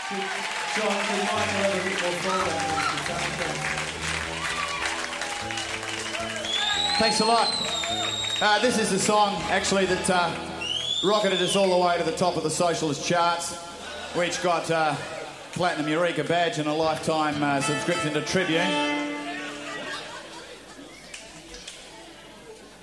John, could Michael have a bit more forward? Thanks a lot. This is a song, actually, that rocketed us all the way to the top of the socialist charts. We each got Platinum Eureka badge and a lifetime subscription to Tribune.